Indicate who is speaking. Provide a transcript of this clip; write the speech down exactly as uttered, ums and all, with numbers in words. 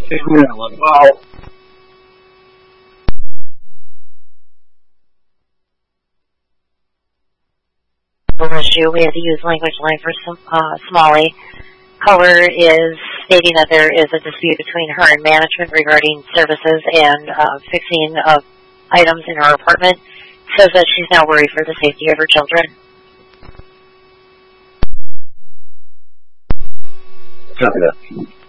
Speaker 1: 这方面我报。
Speaker 2: Issue. We had to use language line for uh, Smalley. Color is stating that there is a dispute between her and management regarding services and uh, fixing of items in her apartment. Says that she's now worried for the safety of her children.
Speaker 1: Copy that.